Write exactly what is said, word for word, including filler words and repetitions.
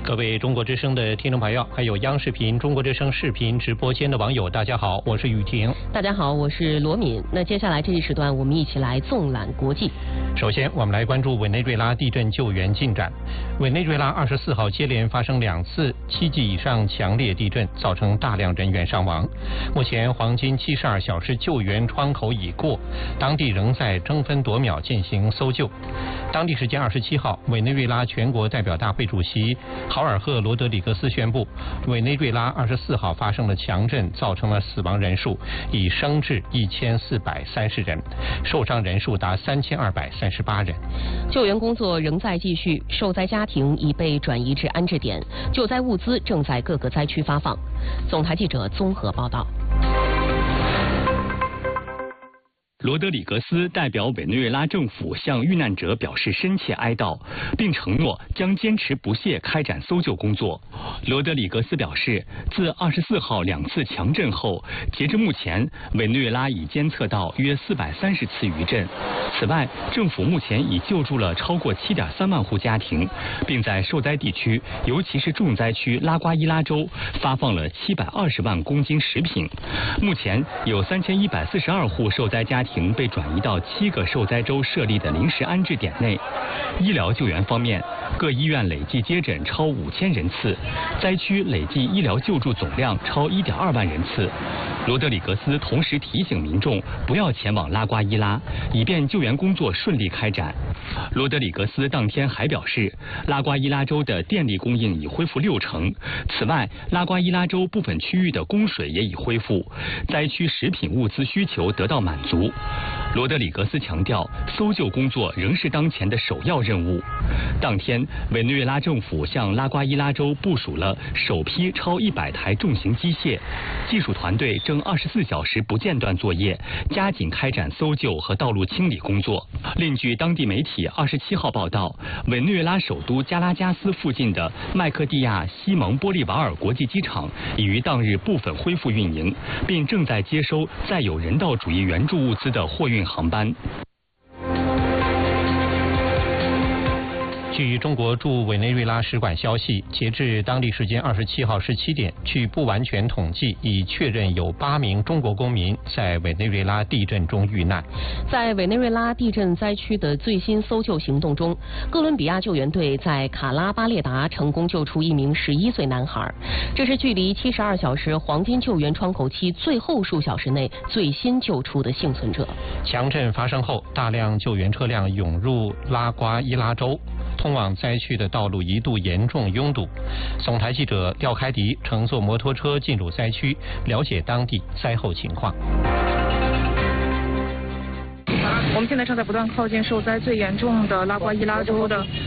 各位中国之声的听众朋友，还有央视频中国之声视频直播间的网友，大家好，我是雨婷。 大家好，我是罗敏。那接下来这一时段，我们一起来纵览国际。 首先，我们来关注委内瑞拉地震救援进展。委内瑞拉二十四号接连发生两次七级以上强烈地震，造成大量人员伤亡。目前黄金七十二小时救援窗口已过，当地仍在争分夺秒进行搜救。当地时间二十七号，委内瑞拉全国代表大会主席豪尔赫罗德里格斯宣布，委内瑞拉二十四号发生了强震，造成了死亡人数已升至一千四百三十人，受伤人数达三千二百三十八人。 救援工作仍在继续，受灾家庭已被转移至安置点，救灾物资正在各个灾区发放。总台记者综合报道。 罗德里格斯代表委内瑞拉政府向遇难者表示深切哀悼，并承诺将坚持不懈开展搜救工作。罗德里格斯表示，自二十四号两次强震后，截至目前，委内瑞拉已监测到约四百三十次余震。此外，政府目前已救助了超过七点三万户家庭，并在受灾地区，尤其是重灾区拉瓜伊拉州，发放了七百二十万公斤食品。目前有三千一百四十二户受灾家庭被转移到七个受灾州设立的临时安置点内。医疗救援方面，各医院累计接诊超五千人次，灾区累计医疗救助总量超一点二万人次。罗德里格斯同时提醒民众不要前往拉瓜伊拉，以便救援工作顺利开展。罗德里格斯当天还表示，拉瓜伊拉州的电力供应已恢复六成。此外，拉瓜伊拉州部分区域的供水也已恢复，灾区食品物资需求得到满足。罗德里格斯强调，搜救工作仍是当前的首要任务。当天，委内瑞拉政府向拉瓜伊拉州部署了首批超一百台重型机械，技术团队正二十四小时不间断作业，加紧开展搜救和道路清理工作。另据当地媒体二十七号报道，委内瑞拉首都加拉加斯附近的麦克蒂亚西蒙波利瓦尔国际机场已于当日部分恢复运营，并正在接收载有人道主义援助物资的货运航班。 据中国驻委内瑞拉使馆消息，截至当地时间二十七号十七点，据不完全统计，已确认有八名中国公民在委内瑞拉地震中遇难。 在委内瑞拉地震灾区的最新搜救行动中，哥伦比亚救援队在卡拉巴列达成功救出一名十一岁男孩，这是距离七十二小时黄金救援窗口期最后数小时内最新救出的幸存者。 强震发生后，大量救援车辆涌入拉瓜伊拉州，通往灾区的道路一度严重拥堵。总台记者廖开迪乘坐摩托车进入灾区，了解当地灾后情况。 我们现在正在不断靠近受灾最严重的拉瓜伊拉州的